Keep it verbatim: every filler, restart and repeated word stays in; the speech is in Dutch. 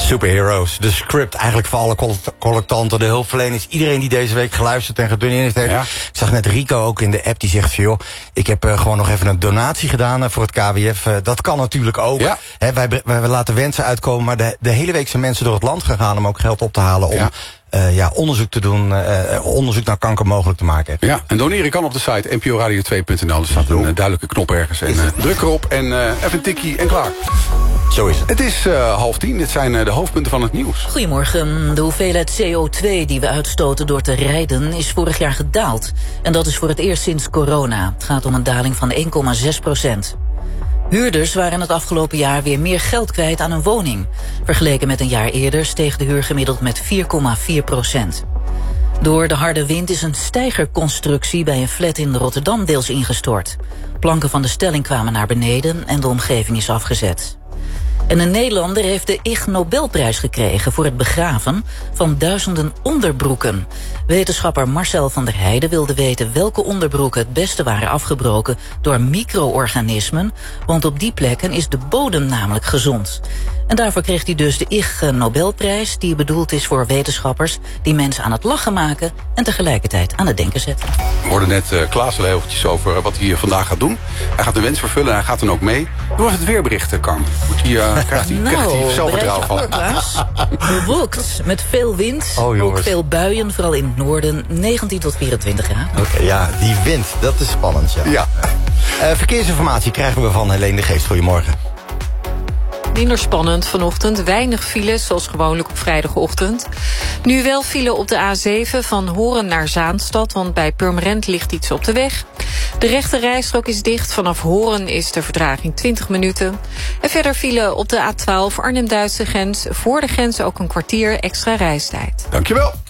Superheroes, de script eigenlijk voor alle collectanten, de hulpverleners, iedereen die deze week geluisterd en gedoneerd heeft. Ja. Ik zag net Rico ook in de app, die zegt van joh, ik heb uh, gewoon nog even een donatie gedaan uh, voor het K W F. Uh, dat kan natuurlijk ook. Ja. He, wij, wij laten wensen uitkomen, maar de, de hele week zijn mensen door het land gegaan om ook geld op te halen om... Ja. Uh, ja, onderzoek te doen, uh, onderzoek naar kanker mogelijk te maken. Ja, en doneren kan op de site n p o radio twee punt n l. Er staat een uh, duidelijke knop ergens. En uh, druk erop en uh, even een tikkie en klaar. Zo is het. Het is uh, half tien, dit zijn uh, de hoofdpunten van het nieuws. Goedemorgen. De hoeveelheid C O twee die we uitstoten door te rijden is vorig jaar gedaald. En dat is voor het eerst sinds corona. Het gaat om een daling van één komma zes procent. Huurders waren het afgelopen jaar weer meer geld kwijt aan een woning. Vergeleken met een jaar eerder steeg de huur gemiddeld met vier komma vier procent. Door de harde wind is een steigerconstructie bij een flat in Rotterdam deels ingestort. Planken van de stelling kwamen naar beneden en de omgeving is afgezet. En een Nederlander heeft de Ig Nobelprijs gekregen voor het begraven van duizenden onderbroeken. Wetenschapper Marcel van der Heijden wilde weten welke onderbroeken het beste waren afgebroken door micro-organismen, want op die plekken is de bodem namelijk gezond. En daarvoor kreeg hij dus de Ig Nobelprijs, die bedoeld is voor wetenschappers die mensen aan het lachen maken en tegelijkertijd aan het denken zetten. We hoorden net uh, Klaas al eventjes over wat hij hier vandaag gaat doen. Hij gaat een wens vervullen en hij gaat dan ook mee. Hoe was het weerbericht, Carmen? Moet hij, uh, krijgt hij, nou, krijgt hij zelfvertrouwen van? Bewolkt, met veel wind, oh, ook veel buien, vooral in het noorden, negentien tot vierentwintig graden. Oké, okay, ja, die wind, dat is spannend, ja. ja. Uh, verkeersinformatie krijgen we van Helene de Geest. Goedemorgen. Minder spannend vanochtend. Weinig files, zoals gewoonlijk op vrijdagochtend. Nu wel file op de A zeven van Horen naar Zaanstad, want bij Purmerend ligt iets op de weg. De rechte rijstrook is dicht. Vanaf Horen is de vertraging twintig minuten. En verder file op de A twaalf Arnhem-Duitse grens. Voor de grens ook een kwartier extra reistijd. Dankjewel.